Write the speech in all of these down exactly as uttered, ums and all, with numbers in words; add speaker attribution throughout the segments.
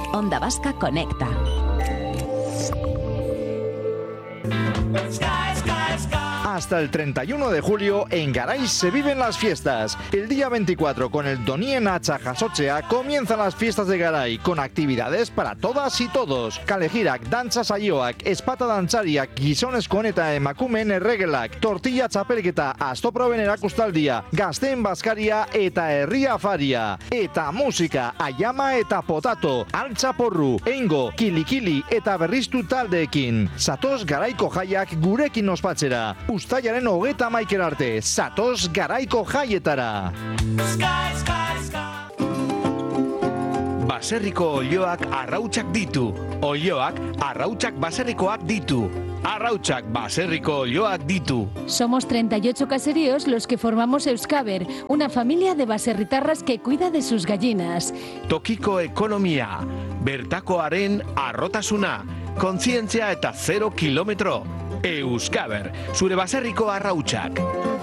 Speaker 1: Onda Vasca Conecta.
Speaker 2: Hasta el treinta y uno de julio en Garay se viven las fiestas. El día veinticuatro con el Donien Atxa Jasotzea comienzan las fiestas de Garay con actividades para todas y todos. Kalejirak, dantza saioak, espata dantzariak, gizonezko eta emakumeen erregelak, tortilla txapelketa, astoproben erakustaldia, gazteen bazkaria eta herria afaria. Eta musika, ayama eta potato, altza porru, eingo, kilikili eta berriztu taldeekin. Zatoz Garaiko jaiak gurekin ospatzera. Uztailaren hogeta maikera arte, zatoz Garaiko jaietara.
Speaker 3: Baserriko olioak arrautsak ditu. Olioak arrautsak baserrikoak ditu. Arrautsak baserriko olioak ditu.
Speaker 4: Somos treinta y ocho caseríos los que formamos Euskaber, una familia de baserritarras que cuida de sus gallinas.
Speaker 3: Tokiko ekonomia, bertakoaren arrotasuna, kontzientzia eta zero kilometro. Euskaber, zure baserriko arrautsak.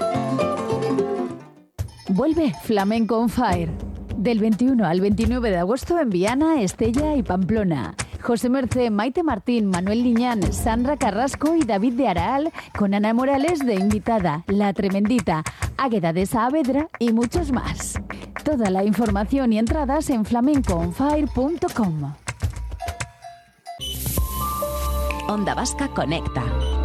Speaker 4: Vuelve Flamenco on Fire. Del veintiuno al veintinueve de agosto en Viana, Estella y Pamplona. José Mercé, Maite Martín, Manuel Liñán, Sandra Carrasco y David de Araal, con Ana Morales de invitada, La Tremendita, Águeda de Saavedra y muchos más. Toda la información y entradas en flamenco on fire punto com.
Speaker 1: Onda Vasca Conecta.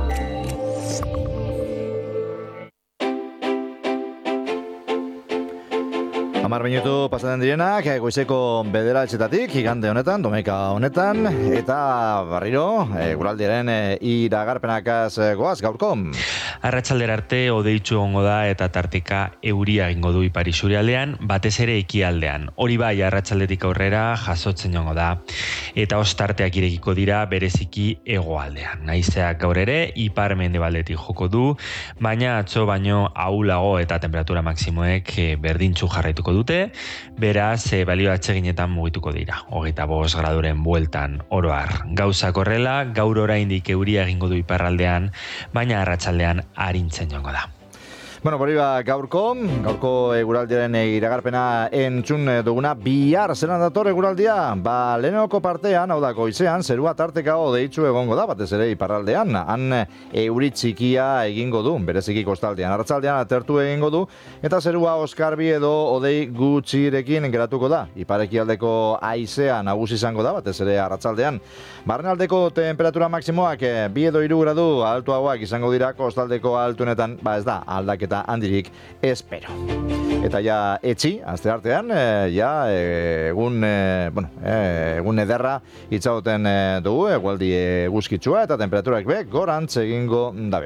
Speaker 2: Hamar minutu pasatzen direnak, goizeko bederatzietatik, igande honetan, domeka honetan, eta barriro, e, guraldiaren e, iragarpenakaz e, goaz, gaurko.
Speaker 5: Arratsaldera arte odeitsu egongo da eta tarteka euria egingo du ipar isurialdean, batez ere ekialdean. Hori bai, arratsaldetik aurrera jasotzen joango da. Eta ostarteak irekiko dira bereziki hegoaldean. Haizeak gaur ere ipar mendebaldetik joko du, baina atzo baino ahulago eta temperatura maksimoek e, berdintzu jarraituko dute, beraz e, balio atseginetan mugituko dira. Hogeita bost graduren bueltan oro har. Gauzak horrela, gaur oraindik euria egingo du iparraldean, baina arratsaldean arintzen joango da.
Speaker 2: Bueno, por iba gaurko, gaurko eguraldiaren iragarpena entzun duguna, bihar zelan dator eguraldia, ba, lehenoko partean, hau da, goizean, zerua tarteka odeitzu egongo da, batez ere iparraldean, han euri txikia egingo du, bereziki kostaldean, arratsaldean atertu egingo du, eta zerua oskarbi edo odei gutxirekin geratuko da, iparekialdeko haizea nagusi izango da, batez ere arratsaldean. Barrenaldeko temperatura maksimoak, bi edo hiru gradu altuagoak izango dira, kostaldeko altunetan, ba ez da, aldaketa handirik espero. Eta ja etxi, aste artean, e, ja egun, e, bueno, e, egun ederra itxauten e, dugu, egualdi eguzkitsua eta temperaturak be, gorantz egingo dabe.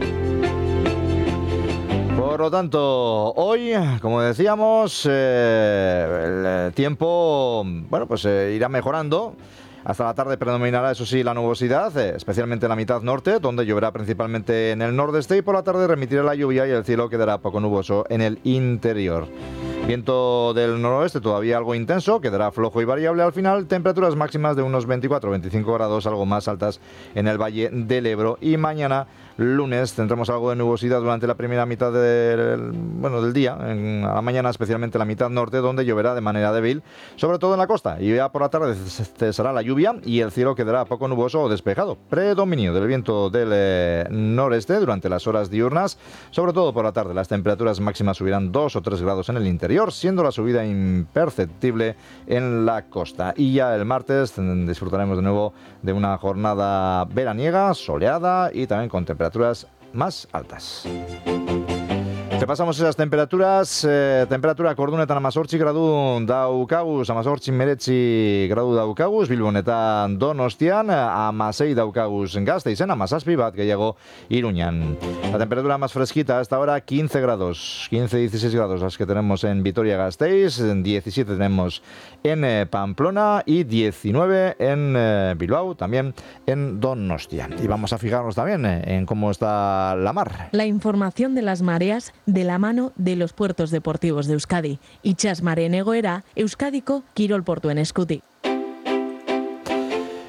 Speaker 2: Por lo tanto, hoy, como decíamos, eh, el tiempo, bueno, pues eh, irá mejorando. Hasta la tarde predominará, eso sí, la nubosidad, eh, especialmente en la mitad norte, donde lloverá principalmente en el nordeste, y por la tarde remitirá la lluvia y el cielo quedará poco nuboso en el interior. Viento del noroeste todavía algo intenso, quedará flojo y variable al final, temperaturas máximas de unos veinticuatro a veinticinco grados, algo más altas en el Valle del Ebro, y mañana lunes tendremos algo de nubosidad durante la primera mitad del, bueno, del día, en, a la mañana especialmente en la mitad norte, donde lloverá de manera débil, sobre todo en la costa, y ya por la tarde cesará la lluvia y el cielo quedará poco nuboso o despejado. Predominio del viento del eh, noreste durante las horas diurnas, sobre todo por la tarde. Las temperaturas máximas subirán dos o tres grados en el interior, siendo la subida imperceptible en la costa. Y ya el martes disfrutaremos de nuevo de una jornada veraniega, soleada y también con temperaturas más altas. Repasamos esas temperaturas. Eh, temperatura Kordunetan amazortzi gradu daukaguz, amazortzi meretzi gradu daukaguz, Bilbon eta Donostian, amasei daukaguz Gasteizen, amazazpi bat gehiago Iruñan. La temperatura más fresquita hasta ahora, quince grados, quince a dieciséis grados las que tenemos en Vitoria-Gasteiz, diecisiete tenemos en eh, Pamplona y diecinueve en eh, Bilbao, también en Donostia. Y vamos a fijarnos también eh, en cómo está la mar.
Speaker 6: La información de las mareas de la mano de los puertos deportivos de Euskadi. Itxas mareen egoera, Euskadiko kirol portuen eskutik.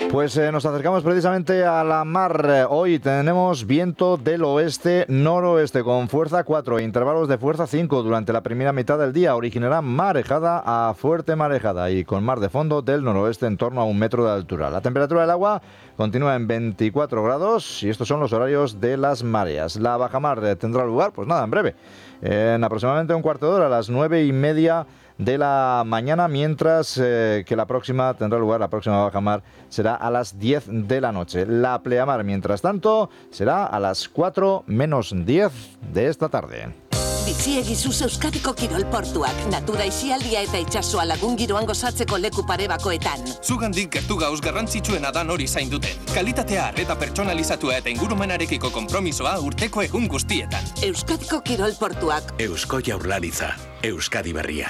Speaker 2: Pues eh, nos acercamos precisamente a la mar. Hoy tenemos viento del oeste-noroeste con fuerza cuatro e intervalos de fuerza cinco durante la primera mitad del día. Originará marejada a fuerte marejada y con mar de fondo del noroeste en torno a un metro de altura. La temperatura del agua continúa en veinticuatro grados y estos son los horarios de las mareas. La bajamar tendrá lugar, pues nada, en breve, en aproximadamente un cuarto de hora, a las nueve y media de la mañana, mientras eh, que la próxima tendrá lugar, la próxima bajamar será a las diez de la noche. La pleamar, mientras tanto, será a las cuatro menos diez de esta tarde.
Speaker 7: Bizi egizuz Euskadiko kirol portuak, natura isialdia eta itsasoa lagun giroan gozatzeko leku parebakoetan.
Speaker 8: Zugandik gertu gauz garrantzitsuena da nori zainduten. Kalitatea eta pertsonalizatua eta ingurumenarekiko konpromisoa urteko egun guztietan.
Speaker 7: Euskadiko kirol portuak.
Speaker 9: Eusko Jaurlaritza, Euskadi berria.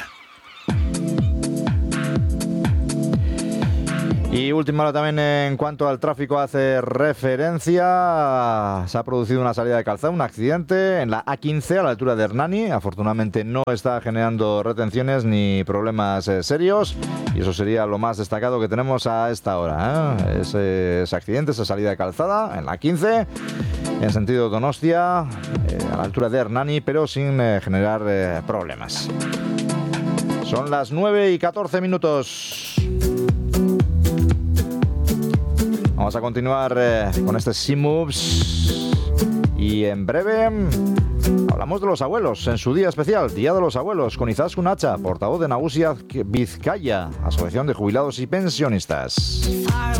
Speaker 2: Y última hora también en cuanto al tráfico hace referencia. Se ha producido una salida de calzada, un accidente en la A quince a la altura de Hernani. Afortunadamente no está generando retenciones ni problemas eh, serios. Y eso sería lo más destacado que tenemos a esta hora, ¿eh? Ese, ese accidente, esa salida de calzada en la A quince, en sentido Donostia, eh, a la altura de Hernani, pero sin eh, generar eh, problemas. Son las nueve y catorce minutos. Vamos a continuar eh, con este Sea Moves y en breve hablamos de los abuelos en su día especial, Día de los Abuelos, con Izaskun Atxa, portavoz de Nagusia Bizkaia, Asociación de Jubilados y Pensionistas.